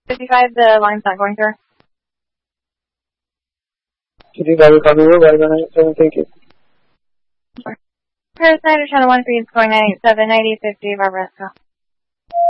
55, the line's not going through. 55, copy, we're right on 97, thank you. Paris Snyder, channel 1 feeds going 987, 9050, Barbara, go.